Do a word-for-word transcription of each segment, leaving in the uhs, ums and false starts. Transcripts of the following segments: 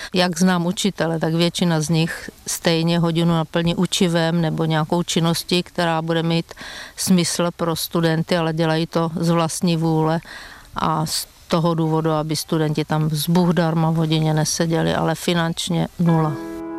Jak znám učitele, tak většina z nich stejně hodinu naplní učivem nebo nějakou činností, která bude mít smysl pro studenty, ale dělají to z vlastní vůle a z toho důvodu, aby studenti tam z Bůh darma v hodině neseděli, ale finančně nula.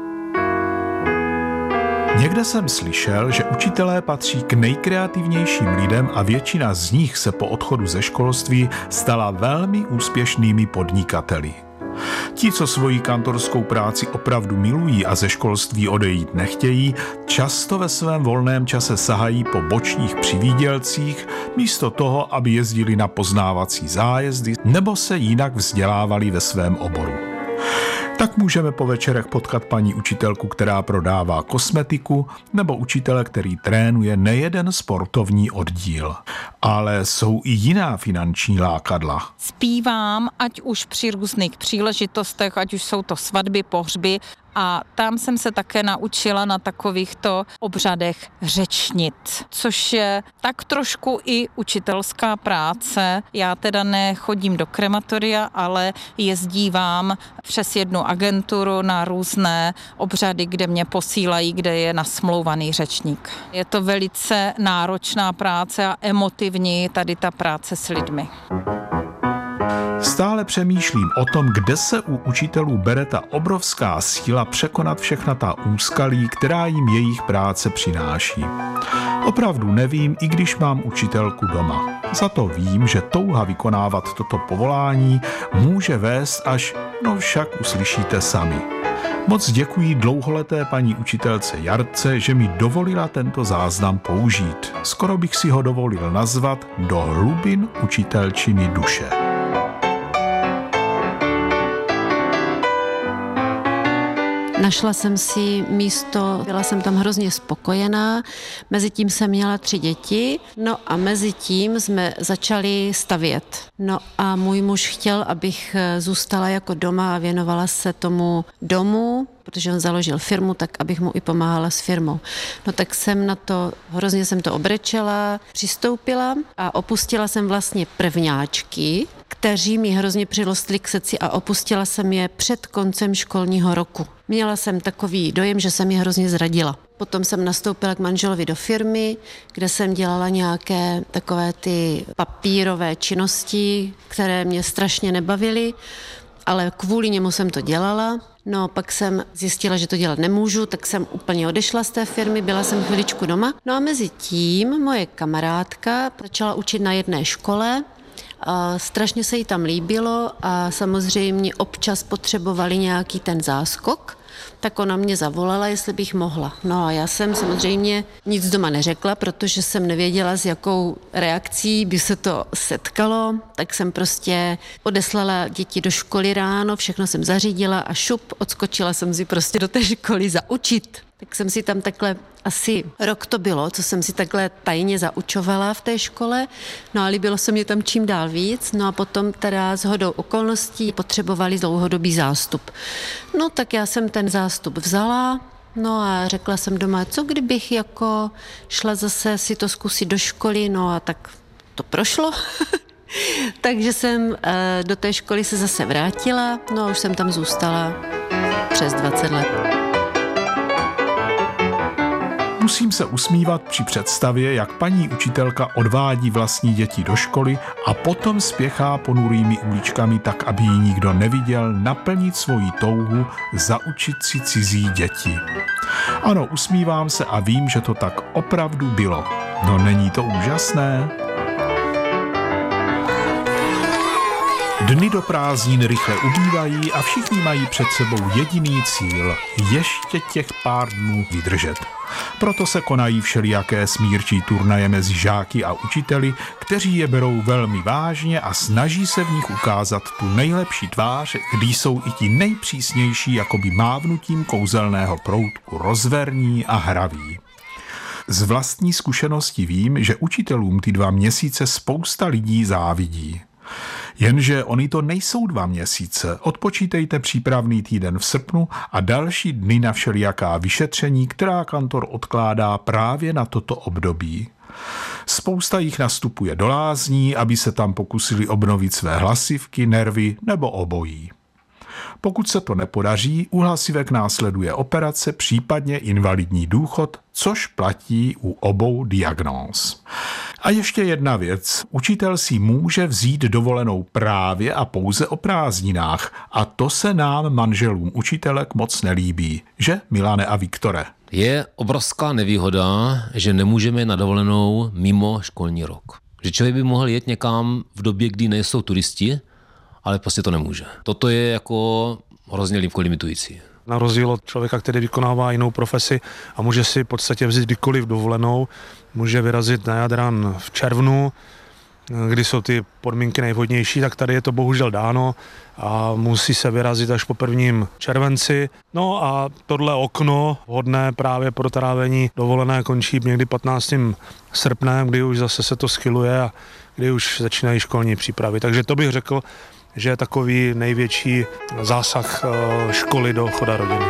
Někde jsem slyšel, že učitelé patří k nejkreativnějším lidem a většina z nich se po odchodu ze školství stala velmi úspěšnými podnikateli. Ti, co svoji kantorskou práci opravdu milují a ze školství odejít nechtějí, často ve svém volném čase sahají po bočních přivídělcích, místo toho, aby jezdili na poznávací zájezdy nebo se jinak vzdělávali ve svém oboru. Tak můžeme po večerech potkat paní učitelku, která prodává kosmetiku, nebo učitele, který trénuje nejeden sportovní oddíl. Ale jsou i jiná finanční lákadla. Zpívám, ať už při různých příležitostech, ať už jsou to svatby, pohřby, a tam jsem se také naučila na takovýchto obřadech řečnit, což je tak trošku i učitelská práce. Já teda nechodím do krematoria, ale jezdívám přes jednu agenturu na různé obřady, kde mě posílají, kde je nasmlouvaný řečník. Je to velice náročná práce a emotivní tady ta práce s lidmi. Stále přemýšlím o tom, kde se u učitelů bere ta obrovská síla překonat všechna ta úskalí, která jim jejich práce přináší. Opravdu nevím, i když mám učitelku doma. Za to vím, že touha vykonávat toto povolání může vést až, no však uslyšíte sami. Moc děkuji dlouholeté paní učitelce Jarce, že mi dovolila tento záznam použít. Skoro bych si ho dovolil nazvat Do hlubin učitelčiny duše. Našla jsem si místo, byla jsem tam hrozně spokojená, mezitím jsem měla tři děti, no a mezitím jsme začali stavět. No a můj muž chtěl, abych zůstala jako doma a věnovala se tomu domu, protože on založil firmu, tak abych mu i pomáhala s firmou. No tak jsem na to, hrozně jsem to obrečela, přistoupila a opustila jsem vlastně prvňáčky, kteří mi hrozně přirostli k srdci a opustila jsem je před koncem školního roku. Měla jsem takový dojem, že jsem je hrozně zradila. Potom jsem nastoupila k manželovi do firmy, kde jsem dělala nějaké takové ty papírové činnosti, které mě strašně nebavily, ale kvůli němu jsem to dělala. No, pak jsem zjistila, že to dělat nemůžu, tak jsem úplně odešla z té firmy, byla jsem chviličku doma. No a mezi tím moje kamarádka začala učit na jedné škole, a strašně se jí tam líbilo a samozřejmě občas potřebovali nějaký ten záskok, tak ona mě zavolala, jestli bych mohla. No a já jsem samozřejmě nic doma neřekla, protože jsem nevěděla, s jakou reakcí by se to setkalo, tak jsem prostě odeslala děti do školy ráno, všechno jsem zařídila a šup, odskočila jsem si prostě do té školy zaučit. Tak jsem si tam takhle, asi rok to bylo, co jsem si takhle tajně zaučovala v té škole, no a líbilo se mě tam čím dál víc, no a potom teda shodou okolností potřebovali dlouhodobý zástup. No tak já jsem ten zástup vzala, no a řekla jsem doma, co kdybych jako šla zase si to zkusit do školy, no a tak to prošlo. Takže jsem e, do té školy se zase vrátila, no a už jsem tam zůstala přes dvacet let. Musím se usmívat při představě, jak paní učitelka odvádí vlastní děti do školy a potom spěchá ponurými uličkami tak, aby ji nikdo neviděl, naplnit svoji touhu zaučit si cizí děti. Ano, usmívám se a vím, že to tak opravdu bylo. No není to úžasné? Dny do prázdnin rychle ubývají a všichni mají před sebou jediný cíl – ještě těch pár dnů vydržet. Proto se konají všelijaké smírčí turnaje mezi žáky a učiteli, kteří je berou velmi vážně a snaží se v nich ukázat tu nejlepší tvář, když jsou i ti nejpřísnější jakoby mávnutím kouzelného proutku rozverní a hraví. Z vlastní zkušenosti vím, že učitelům ty dva měsíce spousta lidí závidí. Jenže oni to nejsou dva měsíce. Odpočítejte přípravný týden v srpnu a další dny na všelijaká vyšetření, která kantor odkládá právě na toto období. Spousta jich nastupuje do lázní, aby se tam pokusili obnovit své hlasivky, nervy nebo obojí. Pokud se to nepodaří, u hlasivek následuje operace, případně invalidní důchod, což platí u obou diagnóz. A ještě jedna věc. Učitel si může vzít dovolenou právě a pouze o prázdninách a to se nám, manželům učitelek, moc nelíbí. Že, Milane a Viktore? Je obrovská nevýhoda, že nemůžeme na dovolenou mimo školní rok. Že člověk by mohl jet někam v době, kdy nejsou turisti, ale prostě to nemůže. Toto je jako hrozně limitující. Na rozdíl od člověka, který vykonává jinou profesi a může si v podstatě vzít kdykoliv dovolenou, může vyrazit na Jadran v červnu, kdy jsou ty podmínky nejvhodnější, tak tady je to bohužel dáno a musí se vyrazit až po prvním červenci. No a tohle okno vhodné právě pro trávení dovolené končí někdy patnáctým srpnem, kdy už zase se to schyluje a kdy už začínají školní přípravy. Takže to bych řekl, že je takový největší zásah školy do choda rodiny.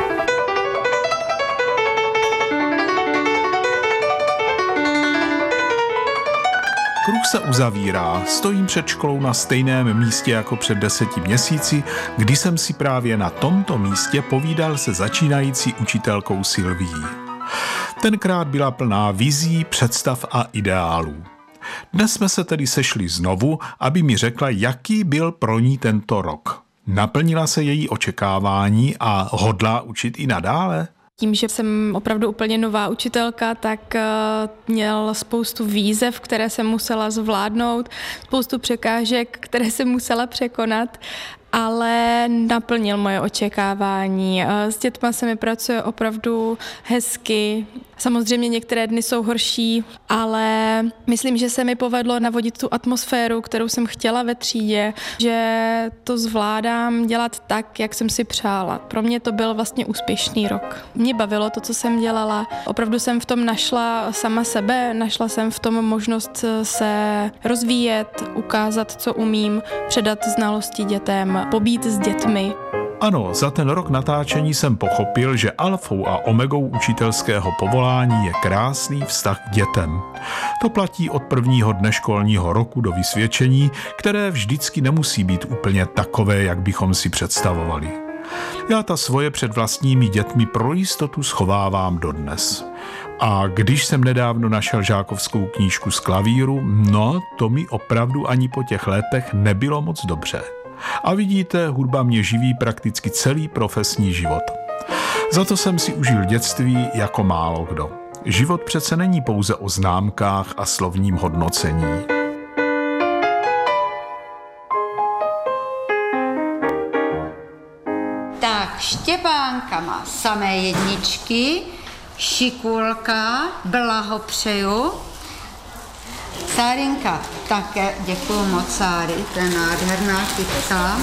Kruh se uzavírá, stojím před školou na stejném místě jako před deseti měsíci, kdy jsem si právě na tomto místě povídal se začínající učitelkou Silvií. Tenkrát byla plná vizí, představ a ideálů. Dnes jsme se tedy sešli znovu, aby mi řekla, jaký byl pro ní tento rok. Naplnila se její očekávání a hodlá učit i nadále? Tím, že jsem opravdu úplně nová učitelka, tak měl spoustu výzev, které jsem musela zvládnout, spoustu překážek, které jsem musela překonat, ale naplnil moje očekávání. S dětma se mi pracuje opravdu hezky. Samozřejmě některé dny jsou horší, ale myslím, že se mi povedlo navodit tu atmosféru, kterou jsem chtěla ve třídě, že to zvládám dělat tak, jak jsem si přála. Pro mě to byl vlastně úspěšný rok. Mě bavilo to, co jsem dělala. Opravdu jsem v tom našla sama sebe, našla jsem v tom možnost se rozvíjet, ukázat, co umím, předat znalosti dětem, pobít s dětmi. Ano, za ten rok natáčení jsem pochopil, že alfou a omegou učitelského povolání je krásný vztah k dětem. To platí od prvního dne školního roku do vysvědčení, které vždycky nemusí být úplně takové, jak bychom si představovali. Já ta svoje před vlastními dětmi pro jistotu schovávám dodnes. A když jsem nedávno našel žákovskou knížku z klavíru, no, to mi opravdu ani po těch letech nebylo moc dobře. A vidíte, hudba mě živí prakticky celý profesní život. Za to jsem si užil dětství jako málo kdo. Život přece není pouze o známkách a slovním hodnocení. Tak, Štěpánka má samé jedničky, Šikulka, blahopřeju. Sárinka, také děkuju moc, Sáry, to je nádherná kytka.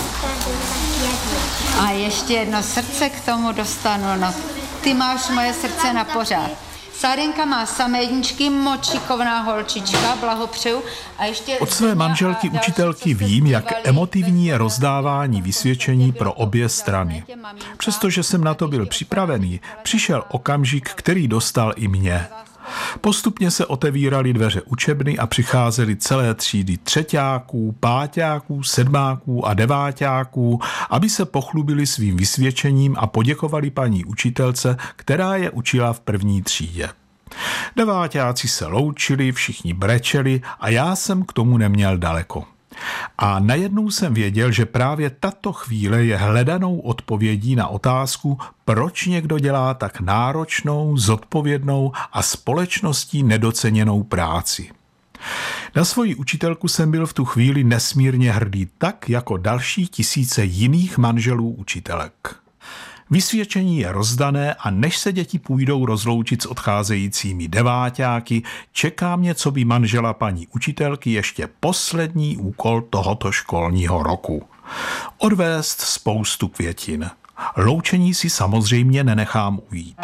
A ještě jedno srdce k tomu dostanu, no ty máš moje srdce na pořád. Sárinka má samé jedničky, moc šikovná holčička, blahopřeju. A ještě od své manželky učitelky vím, jak emotivní je rozdávání vysvědčení pro obě strany. Přestože jsem na to byl připravený, přišel okamžik, který dostal i mě. Postupně se otevíraly dveře učebny a přicházely celé třídy třeťáků, páťáků, sedmáků a deváťáků, aby se pochlubili svým vysvědčením a poděkovali paní učitelce, která je učila v první třídě. Deváťáci se loučili, všichni brečeli a já jsem k tomu neměl daleko. A najednou jsem věděl, že právě tato chvíle je hledanou odpovědí na otázku, proč někdo dělá tak náročnou, zodpovědnou a společností nedoceněnou práci. Na svoji učitelku jsem byl v tu chvíli nesmírně hrdý, tak jako další tisíce jiných manželů učitelek. Vysvědčení je rozdané a než se děti půjdou rozloučit s odcházejícími deváťáky, čeká mě, co by manžela paní učitelky, ještě poslední úkol tohoto školního roku. Odvést spoustu květin. Loučení si samozřejmě nenechám ujít.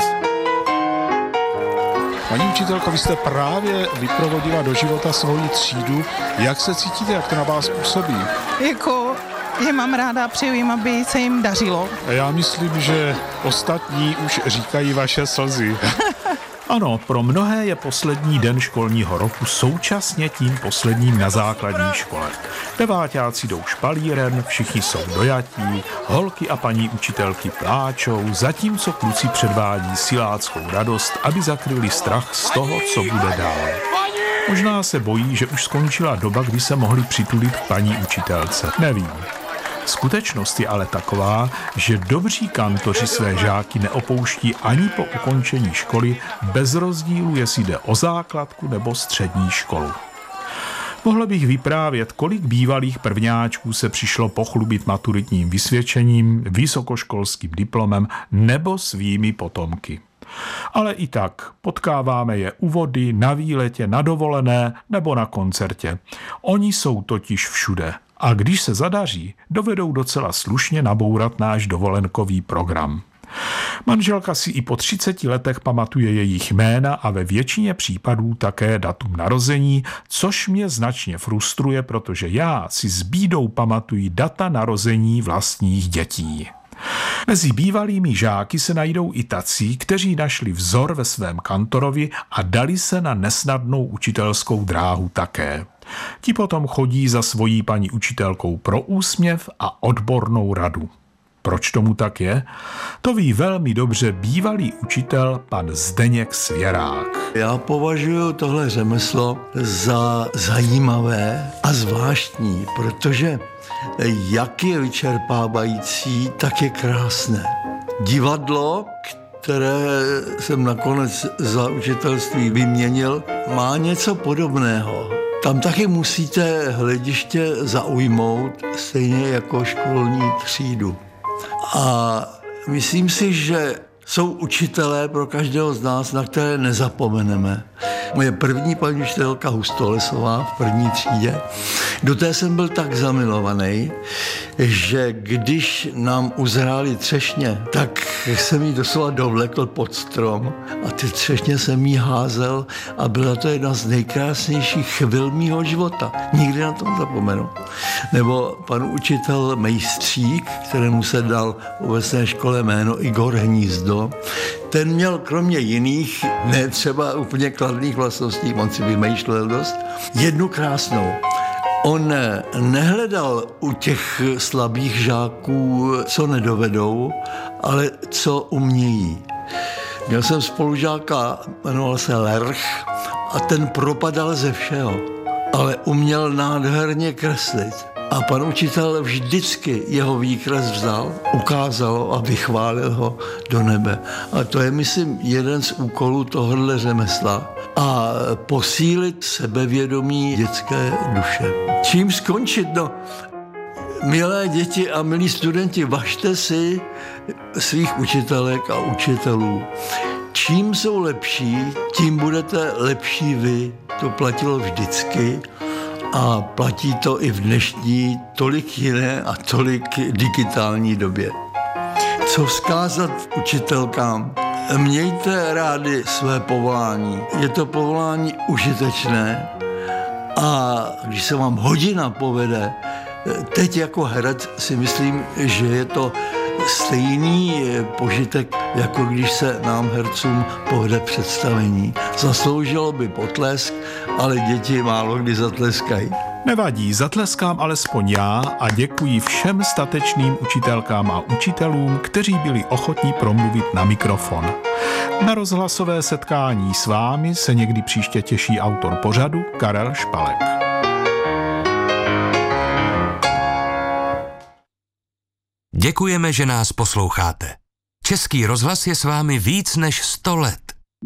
Paní učitelko, vy jste právě vyprovodila do života svoji třídu. Jak se cítíte, jak to na vás působí? Jako je mám ráda, přeju jim, aby se jim dařilo. Já myslím, že ostatní už říkají vaše slzy. Ano, pro mnohé je poslední den školního roku současně tím posledním na základní škole. Deváťáci jdou špalírem, všichni jsou dojatí, holky a paní učitelky pláčou, zatímco kluci předvádí siláckou radost, aby zakryli strach z toho, co bude dál. Možná se bojí, že už skončila doba, kdy se mohli přitulit k paní učitelce. Nevím. Skutečnost je ale taková, že dobří kantoři své žáky neopouští ani po ukončení školy bez rozdílu, jestli jde o základku nebo střední školu. Mohla bych vyprávět, kolik bývalých prvňáčků se přišlo pochlubit maturitním vysvědčením, vysokoškolským diplomem nebo svými potomky. Ale i tak potkáváme je u vody, na výletě, na dovolené nebo na koncertě. Oni jsou totiž všude. A když se zadaří, dovedou docela slušně nabourat náš dovolenkový program. Manželka si i po třiceti letech pamatuje jejich jména a ve většině případů také datum narození, což mě značně frustruje, protože já si s bídou pamatuji data narození vlastních dětí. Mezi bývalými žáky se najdou i tací, kteří našli vzor ve svém kantorovi a dali se na nesnadnou učitelskou dráhu také. Ti potom chodí za svojí paní učitelkou pro úsměv a odbornou radu. Proč tomu tak je? To ví velmi dobře bývalý učitel pan Zdeněk Svěrák. Já považuji tohle řemeslo za zajímavé a zvláštní, protože jak je vyčerpávající, tak je krásné. Divadlo, které jsem nakonec za učitelství vyměnil, má něco podobného. Tam taky musíte hlediště zaujmout, stejně jako školní třídu. A myslím si, že jsou učitelé pro každého z nás, na které nezapomeneme. Moje první paní učitelka Hustolesová v první třídě, do té jsem byl tak zamilovaný, že když nám uzrály třešně, tak jsem jí doslova dovlekl pod strom a ty třešně jsem jí házel a byla to jedna z nejkrásnějších chvil mýho života. Nikdy na tom zapomenu. Nebo pan učitel Mejstřík, kterému se dal v obecné škole jméno Igor Hnízdo, ten měl kromě jiných, ne třeba úplně kladných vlastností, on si vymýšlel dost, jednu krásnou. On nehledal u těch slabých žáků, co nedovedou, ale co umějí. Měl jsem spolužáka, jmenoval se Lerch, a ten propadal ze všeho, ale uměl nádherně kreslit. A pan učitel vždycky jeho výkres vzal, ukázal a vychválil ho do nebe. A to je, myslím, jeden z úkolů tohohle řemesla. A posílit sebevědomí dětské duše. Čím skončit? No, milé děti a milí studenti, važte si svých učitelek a učitelů. Čím jsou lepší, tím budete lepší vy. To platilo vždycky. A platí to i v dnešní tolik jiné a tolik digitální době. Co vzkázat učitelkám? Mějte rádi své povolání. Je to povolání užitečné a když se vám hodina povede, teď jako herec si myslím, že je to stejný požitek, jako když se nám hercům povede představení. Zasloužilo by potlesk, ale děti málo kdy zatleskají. Nevadí, zatleskám alespoň já a děkuji všem statečným učitelkám a učitelům, kteří byli ochotní promluvit na mikrofon. Na rozhlasové setkání s vámi se někdy příště těší autor pořadu Karel Špalek. Děkujeme, že nás posloucháte. Český rozhlas je s vámi víc než sto let.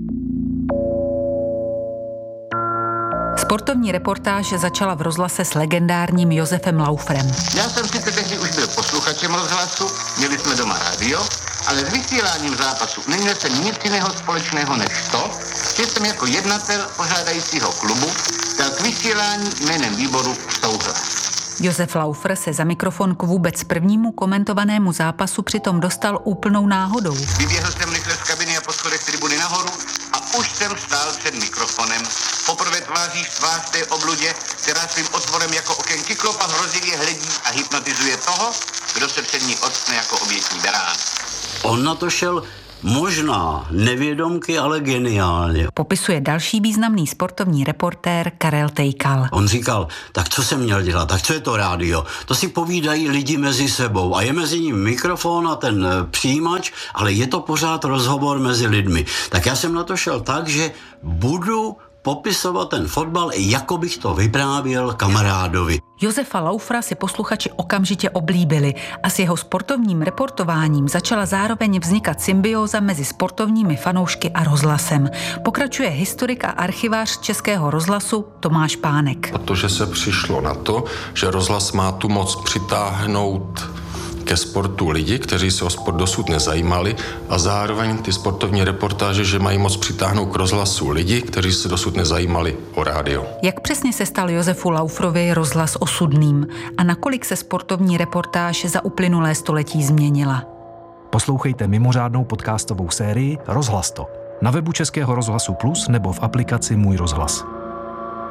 Sportovní reportáž začala v rozhlase s legendárním Josefem Lauferem. Já jsem sice tehdy už byl posluchačem rozhlasu, měli jsme doma rádio, ale s vysíláním zápasu neměl jsem nic jiného společného než to, že jsem jako jednatel pořádajícího klubu dal k vysílání jménem výboru souhlas. Josef Laufer se za mikrofon k vůbec prvnímu komentovanému zápasu přitom dostal úplnou náhodou. Vyběhl jsem rychle z kabiny a po schodech tribuny nahoru a už jsem stál před mikrofonem. Poprvé tváří v tvář té obludě, která svým otvorem jako oken kyklopa hrozivě hledí a hypnotizuje toho, kdo se před ní odstne jako obětní berán. On na to šel Možná nevědomky, ale geniálně. Popisuje další významný sportovní reportér Karel Tejkal. On říkal, tak co jsem měl dělat, tak co je to rádio? To si povídají lidi mezi sebou a je mezi nimi mikrofon a ten přijímač, ale je to pořád rozhovor mezi lidmi. Tak já jsem na to šel tak, že budu popisovat ten fotbal, jako bych to vyprávěl kamarádovi. Josefa Laufra si posluchači okamžitě oblíbili a s jeho sportovním reportováním začala zároveň vznikat symbióza mezi sportovními fanoušky a rozhlasem. Pokračuje historik a archivář Českého rozhlasu Tomáš Pánek. Protože se přišlo na to, že rozhlas má tu moc přitáhnout ke sportu lidi, kteří se o sport dosud nezajímali, a zároveň ty sportovní reportáže, že mají moc přitáhnout k rozhlasu lidi, kteří se dosud nezajímali o rádio. Jak přesně se stal Josefu Laufrovi rozhlas osudným a nakolik se sportovní reportáž za uplynulé století změnila? Poslouchejte mimořádnou podcastovou sérii Rozhlas to na webu Českého rozhlasu Plus nebo v aplikaci Můj rozhlas.